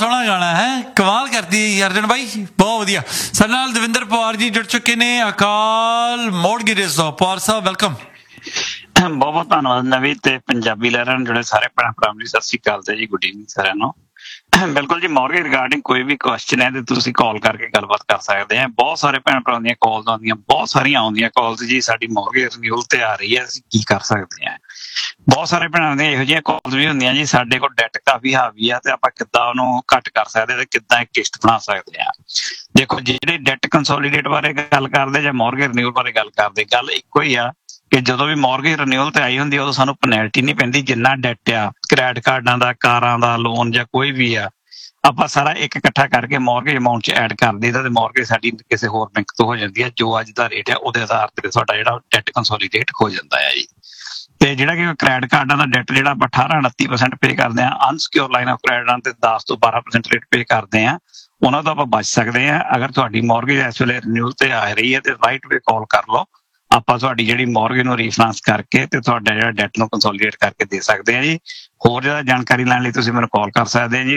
ਸੋਹਣਾ ਗਾਣਾ ਹੈ, ਕਮਾਲ ਕਰਦੀ ਅਰਜਨ ਬਾਈ, ਬਹੁਤ ਵਧੀਆ। ਸਾਡੇ ਨਾਲ ਦਵਿੰਦਰ ਪਵਾਰ ਜੀ ਜੁੜ ਚੁੱਕੇ ਨੇ ਅਕਾਲ ਮੋਰਗੇਜਸ ਤੋਂ। ਪਵਾਰ ਸਾਹਿਬ ਵੈਲਕਮ। ਬਹੁਤ ਬਹੁਤ ਧੰਨਵਾਦ ਨਵੀਂ ਤੇ ਪੰਜਾਬੀ ਲਹਿਰਾਂ ਨੂੰ ਜੁੜੇ ਸਾਰੇ ਭੈਣ ਭਰਾਵਾਂ ਨੂੰ ਸਤਿ ਸ਼੍ਰੀ ਅਕਾਲ ਤੇ ਜੀ ਗੁੱਡ ਈਵਨਿੰਗ ਸਾਰਿਆਂ ਨੂੰ। ਬਿਲਕੁਲ ਜੀ, ਮੌਰਗੇਜ ਰਿਗਾਰਡਿੰਗ ਕੋਈ ਵੀ ਕੁਐਸਚਨ ਹੈ ਤੇ ਤੁਸੀਂ ਕਾਲ ਕਰਕੇ ਗੱਲਬਾਤ ਕਰ ਸਕਦੇ ਆ। ਬਹੁਤ ਸਾਰੇ ਭੈਣ ਭਰਾਵਾਂ ਦੀਆਂ ਕਾਲਸ ਆਉਂਦੀਆਂ, ਬਹੁਤ ਸਾਰੀਆਂ ਆਉਂਦੀਆਂ ਕਾਲਸ ਜੀ, ਸਾਡੀ ਮੌਰਗੇਜ ਰਿਨਿਊਅਲ ਤੇ ਆ ਰਹੀ ਹੈ, ਅਸੀਂ ਕੀ ਕਰ ਸਕਦੇ ਹਾਂ। ਬਹੁਤ ਸਾਰੇ ਭੈਣਾਂ ਦੀਆਂ ਇਹੋ ਜਿਹੀਆਂ ਕਾਲਸ ਵੀ ਹੁੰਦੀਆਂ ਜੀ, ਸਾਡੇ ਕੋਲ ਡੈਟ ਕਾਫੀ ਹਾਵੀ ਆ ਤੇ ਆਪਾਂ ਕਿੱਦਾਂ ਉਹਨੂੰ ਘੱਟ ਕਰ ਸਕਦੇ ਤੇ ਕਿੱਦਾਂ ਇੱਕ ਕਿਸ਼ਤ ਬਣਾ ਸਕਦੇ ਆ। ਦੇਖੋ, ਜਿਹੜੇ ਡੈਟ ਕੰਸੋਲੀਡੇਟ ਬਾਰੇ ਗੱਲ ਕਰਦੇ ਜਾਂ ਮੌਰਗੇਜ ਰਿਨਿਊਅਲ ਬਾਰੇ ਗੱਲ ਕਰਦੇ, ਗੱਲ ਇੱਕੋ ਹੀ ਆ ਕਿ ਜਦੋਂ ਵੀ ਮੌਰਗੇਜ ਰਿਨਿਊਅਲ ਤੇ ਆਈ ਹੁੰਦੀ ਉਦੋਂ ਸਾਨੂੰ ਪੈਨਲਟੀ ਨਹੀਂ ਪੈਂਦੀ। ਜਿੰਨਾ ਡੈਟ ਆ, ਕ੍ਰੈਡਿਟ ਕਾਰਡਾਂ ਦਾ, ਕਾਰਾਂ ਦਾ ਲੋਨ ਜਾਂ ਕੋਈ ਵੀ ਆ, ਆਪਾਂ ਸਾਰਾ ਇੱਕ ਇਕੱਠਾ ਕਰਕੇ ਮੌਰਗੇਜ ਅਮਾਊਂਟ 'ਚ ਐਡ ਕਰ ਦਈਦਾ ਤੇ ਮੌਰਗੇਜ ਸਾਡੀ ਕਿਸੇ ਹੋਰ ਬੈਂਕ ਤੋਂ ਹੋ ਜਾਂਦੀ ਹੈ। ਜੋ ਅੱਜ ਦਾ ਰੇਟ ਆ ਉਹਦੇ ਆਧਾਰ ਤੇ ਤੁਹਾਡਾ ਜਿਹੜਾ ਡੈਟ ਕੰਸੋਲੀਡੇਟ ਹੋ ਜਾਂਦਾ ਹੈ ਜੀ। ਤੇ ਜਿਹੜਾ ਕਿ ਕ੍ਰੈਡਿਟ ਕਾਰਡਾਂ ਦਾ ਡੈਟ ਜਿਹੜਾ ਆਪਾਂ 18-29% ਪੇ ਕਰਦੇ ਹਾਂ, ਅਨਸਿਕਿਉਰ ਲਾਈਨ ਆਫ ਕ੍ਰੈਡਿਟਾਂ ਤੇ 10 ਤੋਂ 12% ਰੇਟ ਪੇ ਕਰਦੇ ਹਾਂ, ਉਹਨਾਂ ਤੋਂ ਆਪਾਂ ਬਚ ਸਕਦੇ ਹਾਂ। ਅਗਰ ਤੁਹਾਡੀ ਮੌਰਗੇਜ ਇਸ ਵੇਲੇ ਰਿਨਿਊਅਲ ਤੇ ਆ ਰਹੀ ਹੈ ਤੇ ਰਾਈਟ ਵੇ ਕਾਲ ਕਰ ਲਓ, ਆਪਾਂ ਤੁਹਾਡੀ ਜਿਹੜੀ ਮੌਰਗੇਜ ਨੂੰ ਰੀਫਾਈਨਾਂਸ ਕਰਕੇ ਤੇ ਤੁਹਾਡਾ ਜਿਹੜਾ ਡੈਟ ਨੂੰ ਕੰਸੋਲੀਡੇਟ ਕਰਕੇ ਦੇ ਸਕਦੇ ਹਾਂ ਜੀ। ਹੋਰ ਜ਼ਿਆਦਾ ਜਾਣਕਾਰੀ ਲੈਣ ਲਈ ਤੁਸੀਂ ਮੈਨੂੰ ਕਾਲ ਕਰ ਸਕਦੇ ਹੋ ਜੀ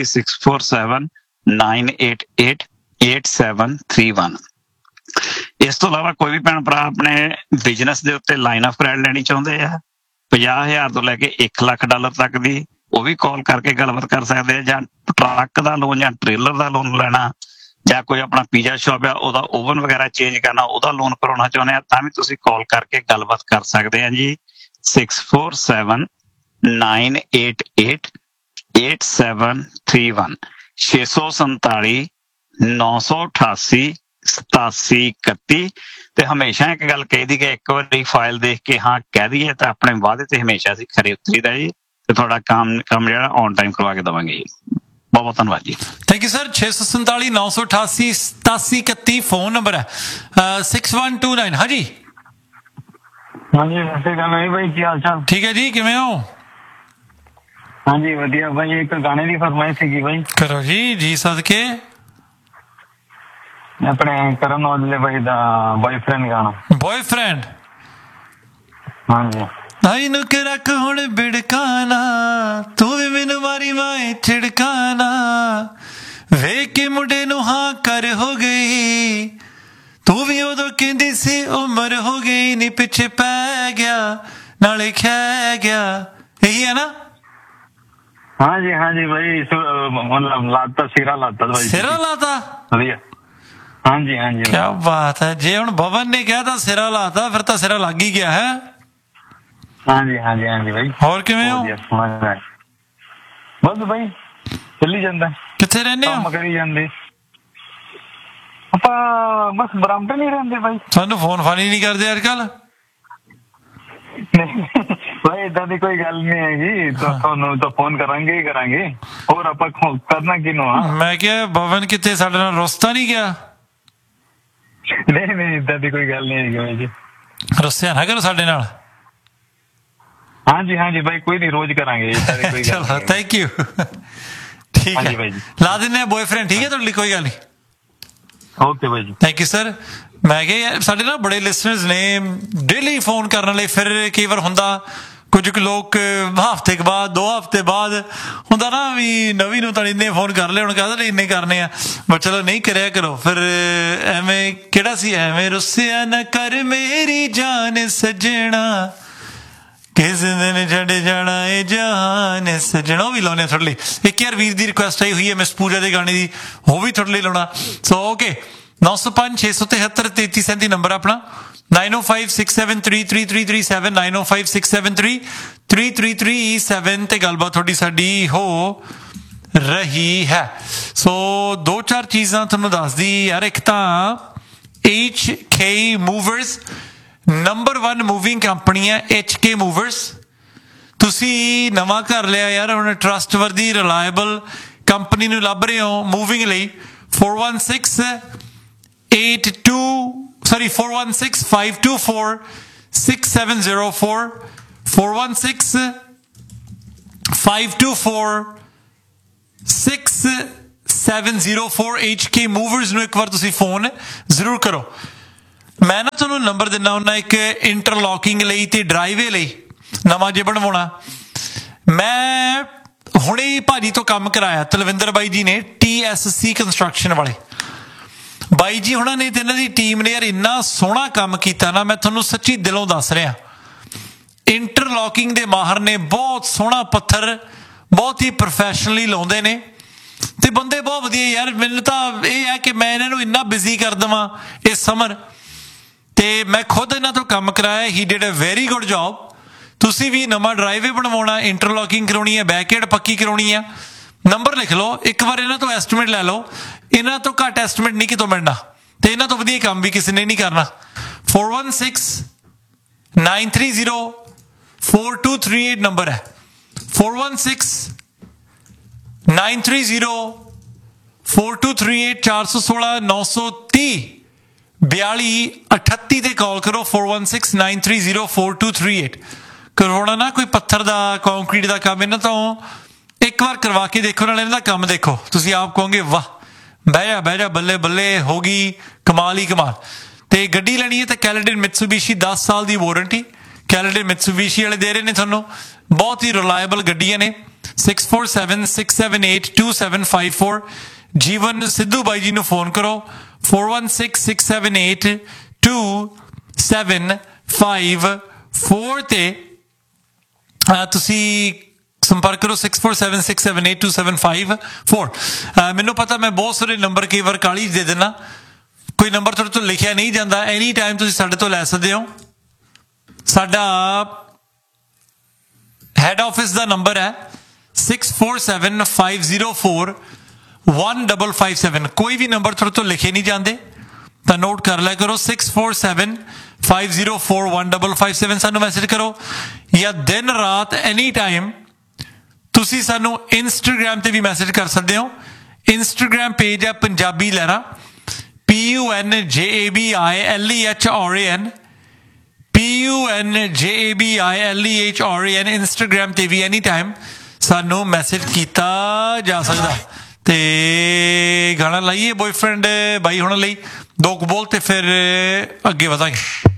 6479888731। ਇਸ ਤੋਂ ਇਲਾਵਾ ਕੋਈ ਵੀ ਭੈਣ ਭਰਾ ਆਪਣੇ ਬਿਜ਼ਨਸ ਦੇ ਉੱਤੇ ਲਾਈਨ ਆਫ ਕ੍ਰੈਡਿਟ ਲੈਣੀ ਚਾਹੁੰਦੇ ਆ 50,000 ਤੋਂ ਲੈ ਕੇ $1 ਲੱਖ ਤੱਕ ਦੀ, ਉਹ ਵੀ ਕਾਲ ਕਰਕੇ ਗੱਲਬਾਤ ਕਰ ਸਕਦੇ ਆ। ਜਾਂ ਟਰੱਕ ਦਾ ਲੋਨ ਜਾਂ ਟ੍ਰੇਲਰ ਦਾ ਲੋਨ ਲੈਣਾ, ਜਾਂ ਕੋਈ ਆਪਣਾ ਪੀਜ਼ਾ ਸ਼ਾਪ ਆ ਉਹਦਾ ਓਵਨ ਵਗੈਰਾ ਚੇਂਜ ਕਰਨਾ, ਉਹਦਾ ਲੋਨ ਕਰਾਉਣਾ ਚਾਹੁੰਦੇ ਆ, ਤਾਂ ਵੀ ਤੁਸੀਂ ਕਾਲ ਕਰਕੇ ਗੱਲਬਾਤ ਕਰ ਸਕਦੇ ਆ ਜੀ 6479888731 647-988-8731। ਤੇ ਹਮੇਸ਼ਾ ਇੱਕ ਗੱਲ ਕਹੀਦੀ ਕਿ ਇੱਕ ਵਾਰੀ ਫਾਈਲ ਦੇਖ ਕੇ ਹਾਂ ਕਹਿ ਦਈਏ ਤਾਂ ਆਪਣੇ ਵਾਅਦੇ ਤੇ ਹਮੇਸ਼ਾ ਅਸੀਂ ਖਰੇ ਉਤਰੀਦਾ ਜੀ ਤੇ ਤੁਹਾਡਾ ਕੰਮ ਜਿਹੜਾ ਔਨ ਟਾਈਮ ਕਰਵਾ ਕੇ ਦੇਵਾਂਗੇ ਜੀ। ਬਹੁਤ ਬਹੁਤ ਧੰਨਵਾਦ ਜੀ। Thank you sir. 647-988-8731 phone number ਹੈ। 6129। ਹਾਂਜੀ ਹਾਂਜੀ, ਸਤਿ ਸ਼੍ਰੀ ਅਕਾਲ ਭਾਈ, ਕੀ ਹਾਲ ਚਾਲ? ਠੀਕ ਹੈ ਜੀ, ਕਿਵੇਂ ਹੋ? ਹਾਂਜੀ ਵਧੀਆ ਭਾਈ, ਇੱਕ ਗਾਣੇ ਦੀ ਫਰਮਾਇਸ਼ ਸੀਗੀ ਭਾਈ। ਕਰੋ ਜੀ, ਜੀ ਸਦਕੇ। ਆਪਣੇ ਕਰਨ ਔਜਲੇ ਭਾਈ ਦਾ ਬॉयਫ੍ਰੈਂਡ ਗਾਣਾ। ਬॉयਫ੍ਰੈਂਡ? ਹਾਂਜੀ। ਆਈ ਨੂੰ ਕਿ ਰੱਖ ਹੁਣ ਬਿੜਕਾਣਾ, ਤੂੰ ਵੀ ਮੈਨੂੰ ਮਾਰੀ ਮਾਏ ਛਿੜਕਾਣਾ, ਵੇਖ ਕੇ ਮੁੰਡੇ ਨੂੰ ਹਾਂ ਕਰ ਹੋ ਗਈ, ਤੂੰ ਵੀ ਉਦੋਂ ਕਹਿੰਦੀ ਸੀ ਉਮਰ ਹੋ ਗਈ, ਨੀ ਪਿੱਛੇ ਪੈ ਗਿਆ ਨਾਲੇ ਖੈ ਗਿਆ। ਇਹੀ ਹੈ ਨਾ? ਹਾਂਜੀ ਹਾਂਜੀ ਭਾਈ, ਮਤਲਬ ਲਾਤਾ ਸਿਰਾ ਲਾਤਾ ਭਾਈ, ਸਿਰਾ ਲਾਤਾ। ਵਧੀਆ। ਹਾਂਜੀ ਹਾਂਜੀ, ਕੀ ਬਾਤ ਹੈ। ਜੇ ਹੁਣ ਭਵਨ ਨੇ ਕਿਹਾ ਤਾਂ ਸਿਰਾ ਲਾਤਾ, ਫਿਰ ਤਾਂ ਸਿਰਾ ਲੱਗ ਹੀ ਗਿਆ ਹੈ। ਹਾਂਜੀ ਹਾਂਜੀ ਹਾਂਜੀ ਭਾਈ। ਹੋਰ ਕਿਵੇਂ ਹੋ? ਬਸ ਭਾਈ ਚੱਲੀ ਜਾਂਦਾ। ਕਿੱਥੇ ਰਹਿੰਦੇ ਹੋ? ਕੰਮ ਕਰੀ ਜਾਂਦੇ ਆਪਾਂ, ਬਸ ਬਰਾਮਟੇ ਨਹੀਂ ਰਹਿੰਦੇ ਭਾਈ। ਤੁਹਾਨੂੰ ਫੋਨ ਫਾਨੀ ਨਹੀਂ ਕਰਦੇ ਅੱਜ ਕੱਲ? ਭਾਈ ਏਦਾਂ ਦੀ ਕੋਈ ਗੱਲ ਨਹੀਂ ਹੈਗੀ, ਤੁਹਾਨੂੰ ਤਾਂ ਫੋਨ ਕਰਾਂਗੇ ਹੀ ਕਰਾਂਗੇ, ਹੋਰ ਆਪਾਂ ਕਰਨਾ ਕਿਹਨੂੰ ਆ। ਮੈਂ ਕਿਹਾ ਭਵਨ ਕਿੱਥੇ ਸਾਡੇ ਨਾਲ ਰੁੱਸਤਾ ਨਹੀਂ ਗਿਆ? ਨਹੀਂ ਨਹੀਂ, ਏਦਾਂ ਦੀ ਕੋਈ ਗੱਲ ਨਹੀਂ ਹੈਗੀ ਭਾਈ ਜੀ। ਰੁੱਸਿਆ ਨਾ ਕਰੋ ਸਾਡੇ ਨਾਲ। ਹਾਂਜੀ ਹਾਂਜੀ ਭਾਈ, ਕੋਈ ਨਹੀਂ, ਰੋਜ਼ ਕਰਾਂਗੇ। ਚਲੋ ਥੈਂਕ ਯੂ। ਠੀਕ ਹੈ ਭਾਈ ਜੀ, ਲਾ ਦਿੰਦੇ ਆ ਬॉयਫ੍ਰੈਂਡ। ਠੀਕ ਹੈ ਤੁਹਾਡੇ ਲਈ, ਕੋਈ ਗੱਲ ਨਹੀਂ। ਓਕੇ ਭਾਈ ਜੀ, ਥੈਂਕ ਯੂ ਸਰ। ਮੈਂ ਕਿਹਾ ਸਾਡੇ ਨਾਲ ਬੜੇ ਲਿਸਨਰਸ ਨੇ ਡੇਲੀ ਫੋਨ ਕਰਨ ਲਈ, ਫਿਰ ਕਈ ਵਾਰ ਹੁੰਦਾ ਕੁਝ ਕੁ ਲੋਕ ਹਫ਼ਤੇ ਬਾਅਦ, 2 ਹਫ਼ਤੇ ਬਾਅਦ ਹੁੰਦਾ ਨਾ ਵੀ ਨਵੀਂ ਨੂੰ ਤਾਂ ਇੰਨੇ ਫੋਨ ਕਰ ਲਏ, ਹੁਣ ਕਹਿੰਦੇ ਇੰਨੇ ਕਰਨੇ ਆ, ਬਟ ਚਲੋ ਨਹੀਂ ਕਰਿਆ ਕਰੋ। ਫਿਰ ਐਵੇਂ ਕਿਹੜਾ ਸੀ, ਐਵੇਂ ਰੁੱਸਿਆ ਨਾ ਕਰ ਮੇਰੀ ਜਾਨ ਸੱਜਣਾ, ਕਿਸੇ ਦਿਨ ਛੱਡ ਜਾਣਾ ਏ ਜਹਾਨ ਸੱਜਣਾ। ਉਹ ਵੀ ਲਾਉਣੇ ਤੁਹਾਡੇ ਲਈ। ਇੱਕ ਯਾਰ ਵੀਰ ਦੀ ਰਿਕੁਐਸਟ ਆਈ ਹੋਈ ਹੈ ਮਿਸ ਪੂਜਾ ਦੇ ਗਾਣੇ ਦੀ, ਉਹ ਵੀ ਤੁਹਾਡੇ ਲਈ ਲਾਉਣਾ। ਸੋ ਓਕੇ, 905-673-3337 ਨੰਬਰ ਆਪਣਾ, 9056733337, 9056733337 ਤੇ ਗੱਲਬਾਤ ਤੁਹਾਡੀ ਸਾਡੀ ਹੋ ਰਹੀ ਹੈ। ਸੋ 2-4 ਚੀਜ਼ਾਂ ਤੁਹਾਨੂੰ ਦੱਸਦੀ ਯਾਰ। ਇੱਕ ਤਾਂ HK Movers number 1 moving company ਹੈ HK Movers। ਤੁਸੀਂ ਨਵਾਂ ਘਰ ਲਿਆ ਯਾਰ, ਹੁਣ ਟਰਸਟਵਰਦੀ ਰਿਲਾਇਬਲ ਕੰਪਨੀ ਨੂੰ ਲੱਭ ਰਹੇ ਹੋ ਮੂਵਿੰਗ ਲਈ, 416-524-6704, 416-524-6704 HK Movers ਨੂੰ ਇੱਕ ਵਾਰ ਤੁਸੀਂ ਫੋਨ ਜ਼ਰੂਰ ਕਰੋ। ਮੈਂ ਨਾ ਤੁਹਾਨੂੰ ਨੰਬਰ ਦਿੰਦਾ ਹੁੰਦਾ ਇੱਕ ਇੰਟਰਲੌਕਿੰਗ ਲਈ ਤੇ ਡਰਾਈਵੇ ਲਈ, ਨਵਾਂ ਜੇ ਬਣਵਾਉਣਾ। ਮੈਂ ਹੁਣੇ ਹੀ ਭਾਜੀ ਤੋਂ ਕੰਮ ਕਰਾਇਆ, ਤਲਵਿੰਦਰ ਬਾਈ ਜੀ ਨੇ, TSC ਕੰਸਟਰਕਸ਼ਨ ਵਾਲੇ ਬਾਈ ਜੀ ਉਹਨਾਂ ਨੇ ਤੇ ਇਹਨਾਂ ਦੀ ਟੀਮ ਨੇ ਯਾਰ ਇੰਨਾ ਸੋਹਣਾ ਕੰਮ ਕੀਤਾ ਨਾ, ਮੈਂ ਤੁਹਾਨੂੰ ਸੱਚੀ ਦਿਲੋਂ ਦੱਸ ਰਿਹਾ। ਇੰਟਰਲੌਕਿੰਗ ਦੇ ਮਾਹਰ ਨੇ, ਬਹੁਤ ਸੋਹਣਾ ਪੱਥਰ ਬਹੁਤ ਹੀ ਪ੍ਰੋਫੈਸ਼ਨਲੀ ਲਾਉਂਦੇ ਨੇ ਤੇ ਬੰਦੇ ਬਹੁਤ ਵਧੀਆ ਯਾਰ। ਮੈਨੂੰ ਤਾਂ ਇਹ ਹੈ ਕਿ ਮੈਂ ਇਹਨਾਂ ਨੂੰ ਇੰਨਾ ਬਿਜ਼ੀ ਕਰ ਦੇਵਾਂ ਇਸ ਸਮਰ, ਤੇ ਮੈਂ ਖੁਦ ਇਹਨਾਂ ਤੋਂ ਕੰਮ ਕਰਾਇਆ। ਹੀ did a very good job. ਤੁਸੀਂ ਵੀ ਨਵਾਂ ਡਰਾਈਵੇ ਬਣਵਾਉਣਾ, ਇੰਟਰਲੌਕਿੰਗ ਕਰਾਉਣੀ ਹੈ, ਬੈਕਯਾਰਡ ਪੱਕੀ ਕਰਾਉਣੀ ਆ, ਨੰਬਰ ਲਿਖ ਲਓ, ਇੱਕ ਵਾਰ ਇਹਨਾਂ ਤੋਂ ਐਸਟੀਮੇਟ ਲੈ ਲਓ। ਇਹਨਾਂ ਤੋਂ ਘੱਟ ਐਸਟੀਮੇਟ ਨਹੀਂ ਕਿਤੋਂ ਮਿਲਣਾ ਤੇ ਇਹਨਾਂ ਤੋਂ ਵਧੀਆ ਕੰਮ ਵੀ ਕਿਸੇ ਨੇ ਨਹੀਂ ਕਰਨਾ। 4169304238 ਨੰਬਰ ਹੈ, 4169304238, 416-930-4238 ਤੇ ਕਾਲ ਕਰੋ। 4169304238 ਕਰਵਾਉਣਾ ਨਾ ਕੋਈ ਪੱਥਰ ਦਾ, ਕੰਕਰੀਟ ਦਾ ਕੰਮ, ਇਹਨਾਂ ਤੋਂ ਇੱਕ ਵਾਰ ਕਰਵਾ ਕੇ ਦੇਖੋ, ਨਾਲ ਇਹਨਾਂ ਦਾ ਕੰਮ ਦੇਖੋ, ਤੁਸੀਂ ਆਪ ਕਹੋਗੇ ਵਾਹ ਬਹਿ ਜਾ ਬੱਲੇ ਬੱਲੇ, ਹੋ ਗਈ ਕਮਾਲ ਹੀ ਕਮਾਲ। ਤੇ ਗੱਡੀ ਲੈਣੀ ਹੈ ਤਾਂ ਕੈਲੇਡਨ ਮਿਤਸੂਬੀਸ਼ੀ 10 ਸਾਲ ਦੀ ਵਾਰੰਟੀ ਕੈਲੇਡਨ ਮਿਤਸੂਬੀਸ਼ੀ ਵਾਲੇ ਦੇ ਰਹੇ ਨੇ ਤੁਹਾਨੂੰ, ਬਹੁਤ ਹੀ ਰਿਲਾਇਬਲ ਗੱਡੀਆਂ ਨੇ। 6476782754 ਜੀਵਨ ਸਿੱਧੂ ਬਾਈ ਜੀ ਨੂੰ ਫੋਨ ਕਰੋ, 4166782754 ਤੇ ਤੁਸੀਂ ਸੰਪਰਕ ਕਰੋ। 6476782754। ਮੈਨੂੰ ਪਤਾ ਮੈਂ ਬਹੁਤ ਸਾਰੇ ਨੰਬਰ ਕਈ ਵਾਰ ਕਾਲੀ ਦੇ ਦੇਣਾ, ਕੋਈ ਨੰਬਰ ਤੁਹਾਡੇ ਤੋਂ ਲਿਖਿਆ ਨਹੀਂ ਜਾਂਦਾ, ਐਨੀ ਟਾਈਮ ਤੁਸੀਂ ਸਾਡੇ ਤੋਂ ਲੈ ਸਕਦੇ ਹੋ। ਸਾਡਾ ਹੈਡ ਆਫਿਸ ਦਾ ਨੰਬਰ ਹੈ 6475041557। ਕੋਈ ਵੀ ਨੰਬਰ ਤੁਹਾਡੇ ਤੋਂ ਲਿਖੇ ਨਹੀਂ ਜਾਂਦੇ ਤਾਂ ਨੋਟ ਕਰ ਲਿਆ ਕਰੋ, 6475041557। ਸਾਨੂੰ ਮੈਸੇਜ ਕਰੋ ਜਾਂ ਦਿਨ ਰਾਤ ਐਨੀ ਟਾਈਮ ਤੁਸੀਂ ਸਾਨੂੰ ਇੰਸਟਾਗ੍ਰਾਮ ਤੇ ਵੀ ਮੈਸੇਜ ਕਰ ਸਕਦੇ ਹੋ। ਇੰਸਟਾਗ੍ਰਾਮ ਪੇਜ ਹੈ ਪੰਜਾਬੀ ਲਹਿਰਾਂ, PUNJABILEHRAN, PUNJABILEHRAN। ਇੰਸਟਾਗ੍ਰਾਮ ਤੇ ਵੀ ਐਨੀ ਟਾਈਮ ਸਾਨੂੰ ਮੈਸੇਜ ਕੀਤਾ ਜਾ ਸਕਦਾ। ਤੇ ਗਾਣਾ ਲਾਈਏ ਬॉयਫ੍ਰੈਂਡ ਬਾਈ ਹੋਣਾ ਲਈ, ਦੋ ਕੁ ਬੋਲ ਤੇ ਫਿਰ ਅੱਗੇ ਵਧਾਂਗੇ।